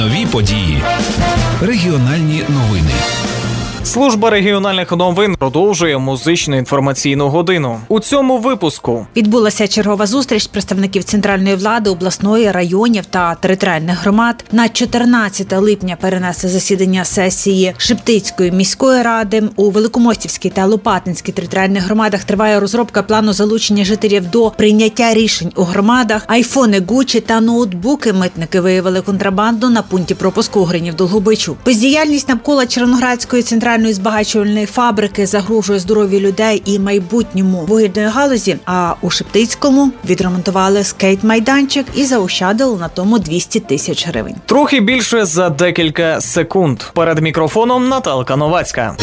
Нові події. Регіональні новини. Служба регіональних новин продовжує музичну інформаційну годину. У цьому випуску відбулася чергова зустріч представників центральної влади, обласної, районів та територіальних громад. На 14 липня перенесли засідання сесії Шептицької міської ради. У Великомостівській та Лопатинській територіальних громадах триває розробка плану залучення жителів до прийняття рішень у громадах. Айфони, Гуччі та ноутбуки митники виявили контрабанду на пункті пропуску у Гринів-Долгобичу. Бездіяльність навколо Червоноградської центральної збагачувальної фабрики загрожує здоров'ю людей і майбутньому вугільної галузі, а у Шептицькому відремонтували скейт-майданчик і заощадили на тому 200 тисяч гривень. Трохи більше за декілька секунд. Перед мікрофоном Наталка Новацька.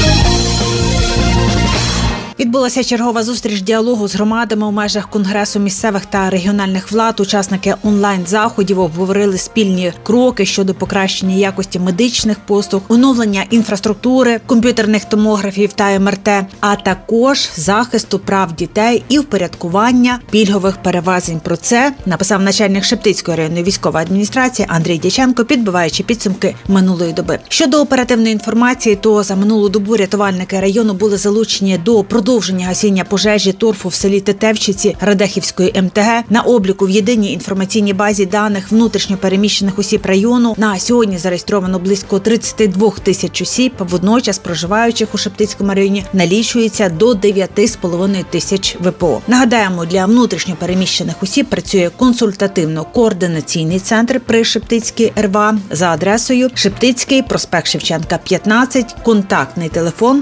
Відбулася чергова зустріч діалогу з громадами у межах Конгресу місцевих та регіональних влад. Учасники онлайн-заходів обговорили спільні кроки щодо покращення якості медичних послуг, оновлення інфраструктури, комп'ютерних томографів та МРТ, а також захисту прав дітей і впорядкування пільгових перевезень. Про це написав начальник Шептицької районної військової адміністрації Андрій Дяченко, підбиваючи підсумки минулої доби. Щодо оперативної інформації, то за минулу добу рятувальники району були залучені до продовження гасіння пожежі торфу в селі Тетевщиці Радехівської МТГ. На обліку в єдиній інформаційній базі даних внутрішньо переміщених осіб району на сьогодні зареєстровано близько 32 тисяч осіб. Водночас проживаючих у Шептицькому районі налічується до 9,5 тисяч ВПО. Нагадаємо, для внутрішньо переміщених осіб працює консультативно-координаційний центр при Шептицькій РВА за адресою Шептицький, проспект Шевченка, 15, контактний телефон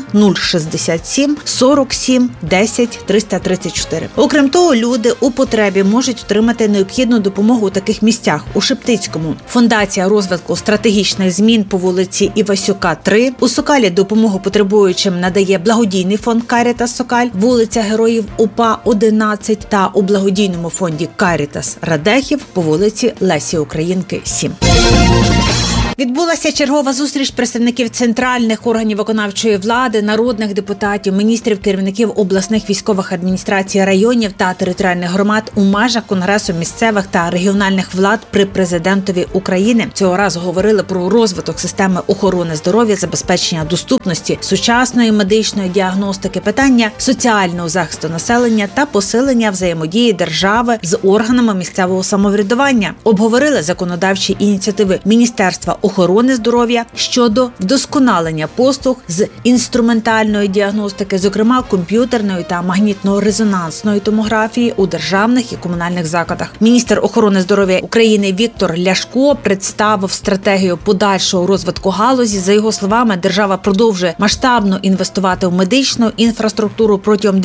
067 47 10 334. Окрім того, люди у потребі можуть отримати необхідну допомогу у таких місцях. У Шептицькому Фундація розвитку стратегічних змін по вулиці Івасюка, 3. У Сокалі допомогу потребуючим надає благодійний фонд Карітас Сокаль, вулиця Героїв УПА, 11. Та у благодійному фонді Карітас Радехів по вулиці Лесі Українки, 7. Відбулася чергова зустріч представників центральних органів виконавчої влади, народних депутатів, міністрів, керівників обласних військових адміністрацій, районів та територіальних громад у межах Конгресу місцевих та регіональних влад при президентові України. Цього разу говорили про розвиток системи охорони здоров'я, забезпечення доступності сучасної медичної діагностики, питання соціального захисту населення та посилення взаємодії держави з органами місцевого самоврядування. Обговорили законодавчі ініціативи Міністерства охорони здоров'я щодо вдосконалення послуг з інструментальної діагностики, зокрема комп'ютерної та магнітно-резонансної томографії у державних і комунальних закладах. Міністр охорони здоров'я України Віктор Ляшко представив стратегію подальшого розвитку галузі. За його словами, держава продовжує масштабно інвестувати в медичну інфраструктуру. Протягом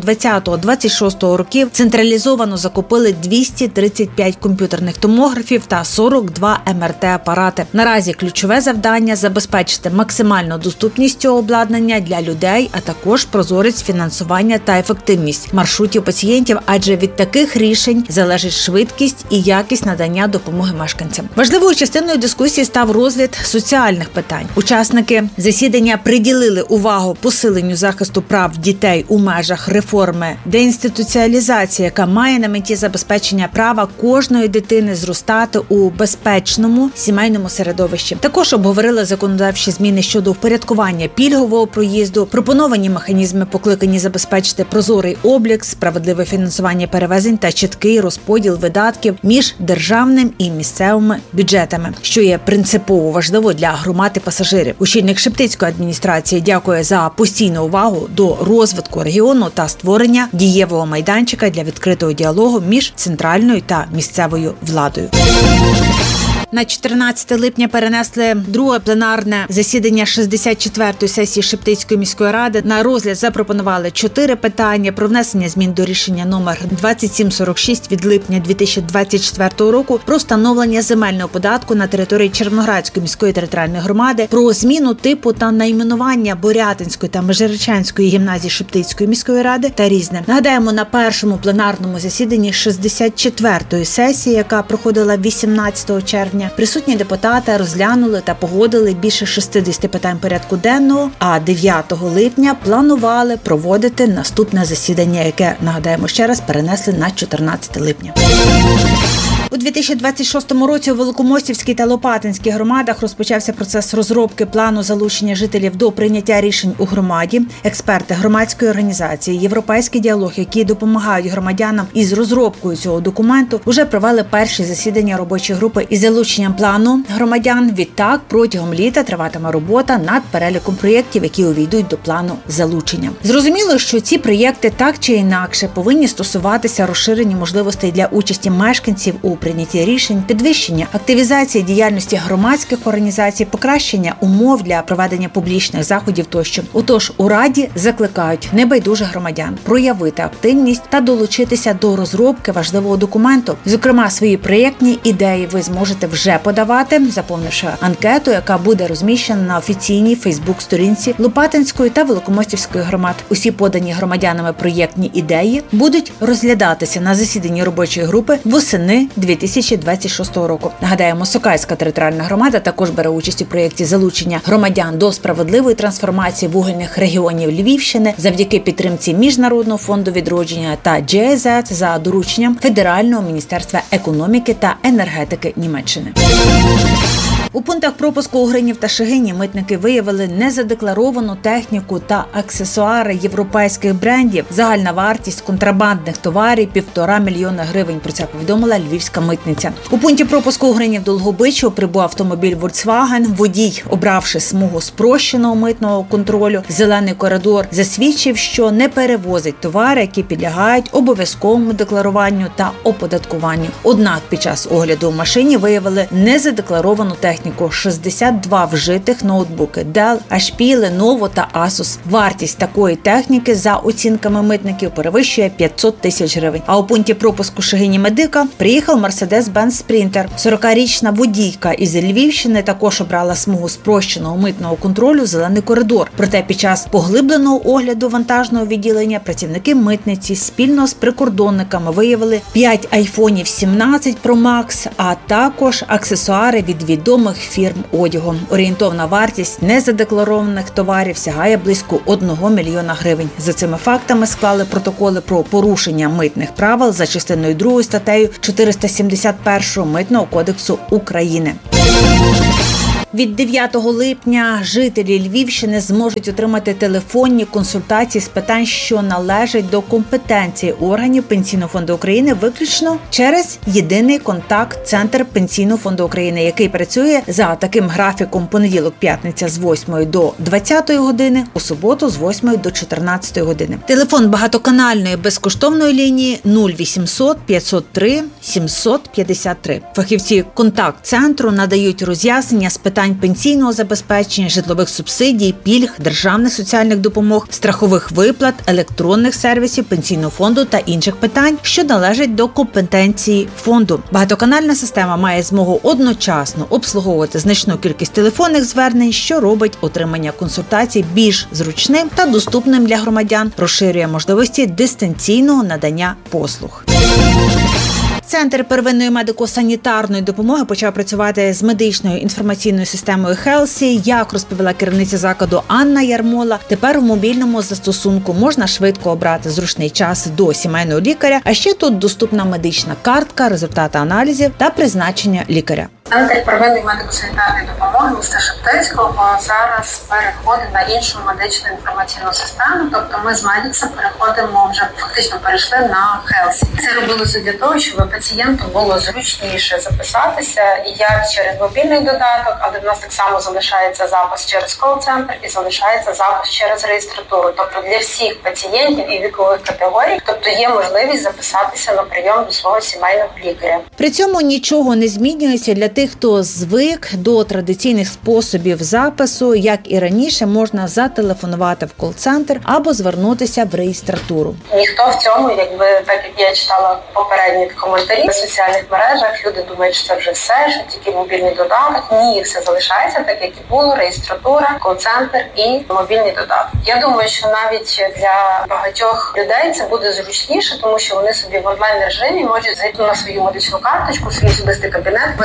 2020-2026 років централізовано закупили 235 комп'ютерних томографів та 42 МРТ-апарати. Наразі ключове завдання – забезпечити максимальну доступність цього обладнання для людей, а також прозорість фінансування та ефективність маршрутів пацієнтів, адже від таких рішень залежить швидкість і якість надання допомоги мешканцям. Важливою частиною дискусії став розгляд соціальних питань. Учасники засідання приділили увагу посиленню захисту прав дітей у межах реформи деінституціалізації, яка має на меті забезпечення права кожної дитини зростати у безпечному сімейному середовищі. Також обговорили законодавчі зміни щодо впорядкування пільгового проїзду, пропоновані механізми покликані забезпечити прозорий облік, справедливе фінансування перевезень та чіткий розподіл видатків між державним і місцевими бюджетами, що є принципово важливо для громад і пасажирів. Очільник Шептицької адміністрації дякує за постійну увагу до розвитку регіону та створення дієвого майданчика для відкритого діалогу між центральною та місцевою владою. На 14 липня перенесли друге пленарне засідання 64-ї сесії Шептицької міської ради. На розгляд запропонували 4 питання про внесення змін до рішення номер 2746 від липня 2024 року про встановлення земельного податку на території Червоноградської міської територіальної громади, про зміну типу та найменування Борятинської та Межирічанської гімназії Шептицької міської ради та різне. Нагадаємо, на першому пленарному засіданні 64-ї сесії, яка проходила 18 червня, присутні депутати розглянули та погодили більше 60 питань порядку денного, а 9 липня планували проводити наступне засідання, яке, нагадаємо ще раз, перенесли на 14 липня. У 2026 році у Великомостівській та Лопатинській громадах розпочався процес розробки плану залучення жителів до прийняття рішень у громаді. Експерти громадської організації «Європейський діалог», які допомагають громадянам із розробкою цього документу, вже провели перші засідання робочої групи із залученням плану громадян. Відтак, протягом літа триватиме робота над переліком проєктів, які увійдуть до плану залучення. Зрозуміло, що ці проєкти так чи інакше повинні стосуватися розширення можливостей для участі мешканців у прийнятті рішень, підвищення активізації діяльності громадських організацій, покращення умов для проведення публічних заходів тощо. Отож, у Раді закликають небайдужих громадян проявити активність та долучитися до розробки важливого документу. Зокрема, свої проєктні ідеї ви зможете вже подавати, заповнивши анкету, яка буде розміщена на офіційній Фейсбук-сторінці Лопатинської та Великомостівської громад. Усі подані громадянами проєктні ідеї будуть розглядатися на засіданні робочої групи восени 2026 року. Нагадаємо, Сокальська територіальна громада також бере участь у проєкті залучення громадян до справедливої трансформації вугільних регіонів Львівщини завдяки підтримці Міжнародного фонду відродження та GIZ за дорученням Федерального міністерства економіки та енергетики Німеччини. У пунктах пропуску Угринів та Шегині митники виявили незадекларовану техніку та аксесуари європейських брендів. Загальна вартість контрабандних товарів – 1,5 мільйона гривень. Про це повідомила львівська митниця. У пункті пропуску Угринів Долгобичу прибув автомобіль Volkswagen. Водій, обравши смугу спрощеного митного контролю «Зелений коридор», засвідчив, що не перевозить товари, які підлягають обов'язковому декларуванню та оподаткуванню. Однак під час огляду в машині виявили незадекларовану техніку. 62 вжитих ноутбуки Dell, HP, Lenovo та Asus. Вартість такої техніки, за оцінками митників, перевищує 500 тисяч гривень. А у пункті пропуску Шегині Медика приїхав Mercedes-Benz Sprinter. 40-річна водійка із Львівщини також обрала смугу спрощеного митного контролю «Зелений коридор». Проте під час поглибленого огляду вантажного відділення працівники митниці спільно з прикордонниками виявили 5 айфонів 17 Pro Max, а також аксесуари від відомих фірм одягу. Орієнтовна вартість незадекларованих товарів сягає близько 1 мільйона гривень. За цими фактами склали протоколи про порушення митних правил за частиною 2 статтею 471 Митного кодексу України. Від 9 липня жителі Львівщини зможуть отримати телефонні консультації з питань, що належать до компетенції органів Пенсійного фонду України, виключно через єдиний контакт-центр Пенсійного фонду України, який працює за таким графіком: понеділок-п'ятниця з 8 до 20 години, у суботу з 8 до 14 години. Телефон багатоканальної безкоштовної лінії 0800 503 753. Фахівці контакт-центру надають роз'яснення з питань пенсійного забезпечення, житлових субсидій, пільг, державних соціальних допомог, страхових виплат, електронних сервісів Пенсійного фонду та інших питань, що належать до компетенції фонду. Багатоканальна система має змогу одночасно обслуговувати значну кількість телефонних звернень, що робить отримання консультацій більш зручним та доступним для громадян, розширює можливості дистанційного надання послуг. Центр первинної медико-санітарної допомоги почав працювати з медичною інформаційною системою Хелсі. Як розповіла керівниця закладу Анна Ярмола, тепер у мобільному застосунку можна швидко обрати зручний час до сімейного лікаря, а ще тут доступна медична картка, результати аналізів та призначення лікаря. Центр первинної медико-санітарної допомоги міста Шептицького зараз переходить на іншу медичну інформаційну систему, тобто ми з Медікса переходимо, вже фактично перейшли на Хелсі. Це робилося для того, щоб пацієнту було зручніше записатися як через мобільний додаток, але в нас так само залишається запис через кол-центр і залишається запис через реєстратуру. Тобто для всіх пацієнтів і вікових категорій, тобто є можливість записатися на прийом до свого сімейного лікаря. При цьому нічого не змінюється для тих, хто звик до традиційних способів запису. Як і раніше, можна зателефонувати в кол-центр або звернутися в реєстратуру. Ніхто в цьому, так як я читала попередні коментарі в соціальних мережах, люди думають, що це вже все, що тільки мобільний додаток. Ні, все залишається так, як і було: реєстратура, кол-центр і мобільний додаток. Я думаю, що навіть для багатьох людей це буде зручніше, тому що вони собі в онлайн режимі можуть зайти на свою медичну карточку, свій особистий кабінет, подивитися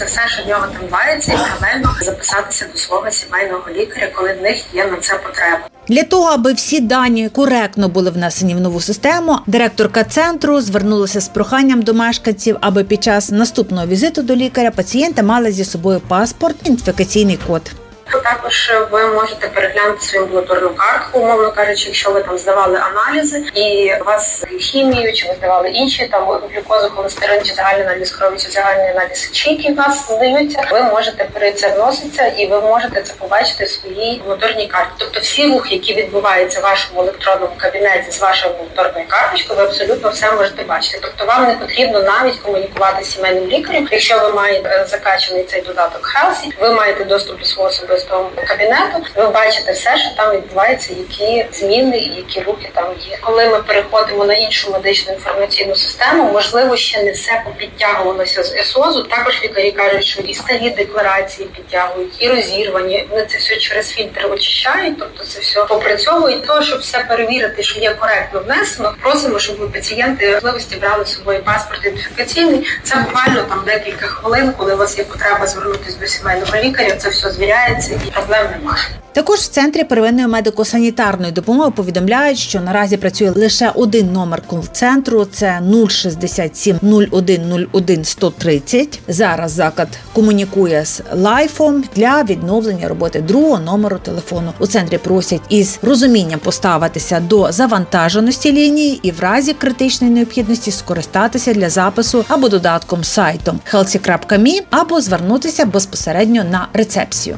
подивитися все, що в нього там відбувається, і паралельно записатися до свого сімейного лікаря, коли в них є на це потреба. Для того, аби всі дані коректно були внесені в нову систему, директорка центру звернулася з проханням до мешканців, аби під час наступного візиту до лікаря пацієнти мали зі собою паспорт, ідентифікаційний код. Також ви можете переглянути свою амбулаторну картку, умовно кажучи, якщо ви там здавали аналізи і у вас хімію, чи ви здавали інші там глюкозу, холестерин, чи загальний аналіз крові, чи загальний аналіз сечі, які у вас здаються, ви можете це вноситься і ви можете це побачити в своїй амбулаторній карті. Тобто всі рухи, які відбуваються в вашому електронному кабінеті з вашою амбулаторною карточкою, ви абсолютно все можете бачити. Тобто вам не потрібно навіть комунікувати з сімейним лікарем. Якщо ви маєте закачаний цей додаток Healthy, ви маєте доступ до свого особистого кабінету, ви бачите все, що там відбувається, які зміни і які рухи там є. Коли ми переходимо на іншу медичну інформаційну систему, можливо, ще не все попідтягувалося з ЕСОЗу. Також лікарі кажуть, що і старі декларації підтягують, і розірвані. Вони це все через фільтри очищають, тобто це все попрацьовують. То, щоб все перевірити, що є коректно внесено, просимо, щоб пацієнти можливості брали з собою паспорт ідентифікаційний. Це буквально там декілька хвилин, коли у вас є потреба звернутися до сімейного лікаря, це все звіряється. Проблем немає. Також в Центрі первинної медико-санітарної допомоги повідомляють, що наразі працює лише один номер кол-центру – це 067 01 01 130. Зараз заклад комунікує з Лайфом для відновлення роботи другого номеру телефону. У центрі просять із розумінням поставитися до завантаженості лінії і в разі критичної необхідності скористатися для запису або додатком сайтом healthy.me або звернутися безпосередньо на рецепцію.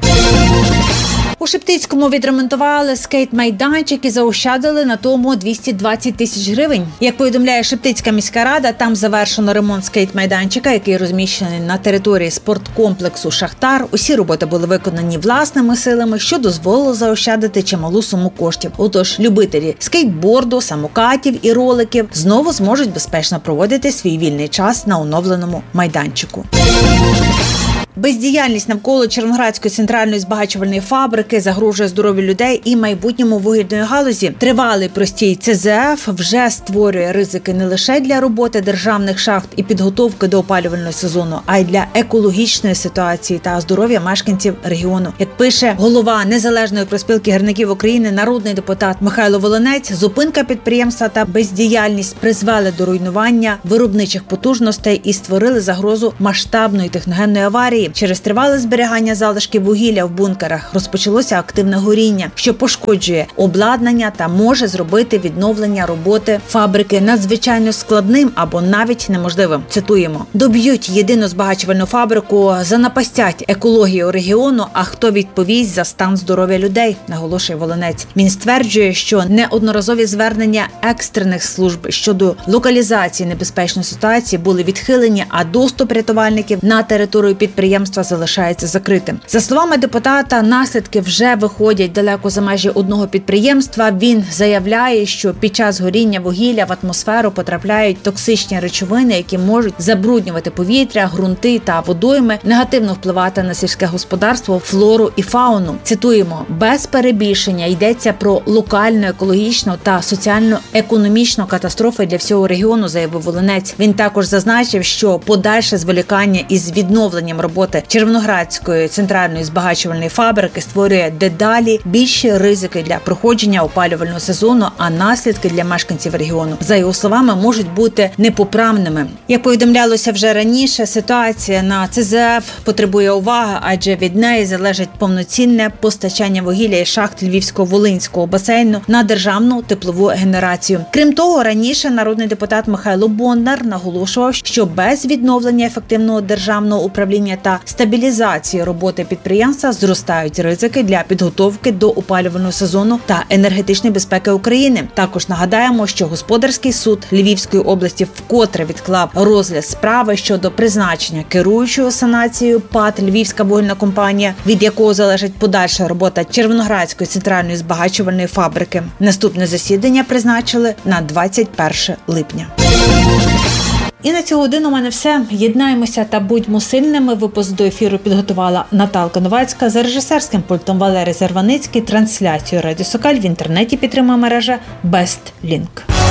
У Шептицькому відремонтували скейт-майданчик і заощадили на тому 220 тисяч гривень. Як повідомляє Шептицька міська рада, там завершено ремонт скейт-майданчика, який розміщений на території спорткомплексу «Шахтар». Усі роботи були виконані власними силами, що дозволило заощадити чималу суму коштів. Отож, любителі скейтборду, самокатів і роликів знову зможуть безпечно проводити свій вільний час на оновленому майданчику. Бездіяльність навколо Червоноградської центральної збагачувальної фабрики загрожує здоров'ю людей і майбутньому вугільної галузі. Тривалий простій ЦЗФ вже створює ризики не лише для роботи державних шахт і підготовки до опалювального сезону, а й для екологічної ситуації та здоров'я мешканців регіону. Як пише голова Незалежної профспілки гірників України, народний депутат Михайло Волинець, зупинка підприємства та бездіяльність призвели до руйнування виробничих потужностей і створили загрозу масштабної техногенної аварії. Через тривале зберігання залишків вугілля в бункерах розпочалося активне горіння, що пошкоджує обладнання та може зробити відновлення роботи фабрики надзвичайно складним або навіть неможливим. Цитуємо: «Доб'ють єдину збагачувальну фабрику, занапастять екологію регіону, а хто відповість за стан здоров'я людей», наголошує Волинець. Він стверджує, що неодноразові звернення екстрених служб щодо локалізації небезпечної ситуації були відхилені, а доступ рятувальників на територію підприємства залишається закритим. За словами депутата, наслідки вже виходять далеко за межі одного підприємства. Він заявляє, що під час горіння вугілля в атмосферу потрапляють токсичні речовини, які можуть забруднювати повітря, ґрунти та водойми, негативно впливати на сільське господарство, флору і фауну. Цитуємо: «Без перебільшення йдеться про локальну екологічну та соціально-економічну катастрофу для всього регіону», заявив Волинець. Він також зазначив, що подальше зволікання із відновленням роботи Червоноградської центральної збагачувальної фабрики створює дедалі більші ризики для проходження опалювального сезону, а наслідки для мешканців регіону, за його словами, можуть бути непоправними. Як повідомлялося вже раніше, ситуація на ЦЗФ потребує уваги, адже від неї залежить повноцінне постачання вугілля із шахт Львівсько-Волинського басейну на державну теплову генерацію. Крім того, раніше народний депутат Михайло Бондар наголошував, що без відновлення ефективного державного управління та стабілізації роботи підприємства зростають ризики для підготовки до опалювального сезону та енергетичної безпеки України. Також нагадаємо, що господарський суд Львівської області вкотре відклав розгляд справи щодо призначення керуючого санацією ПАТ «Львівська вугільна компанія», від якого залежить подальша робота Червоноградської центральної збагачувальної фабрики. Наступне засідання призначили на 21 липня. І на цю годину у мене все. Єднаємося та будьмо сильними. Випуск до ефіру підготувала Наталка Новацька. За режисерським пультом Валерій Зарваницький. Трансляцію Радіо Сокаль в інтернеті підтримує мережа BestLink.